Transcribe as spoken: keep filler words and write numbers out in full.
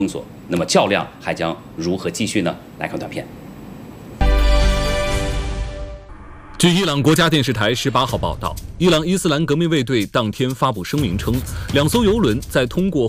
封锁，那么较量还将如何继续呢？来看短片。 据伊朗国家电视台十八号报道，伊朗伊斯兰革命卫队当天发布声明称，两艘油轮在通过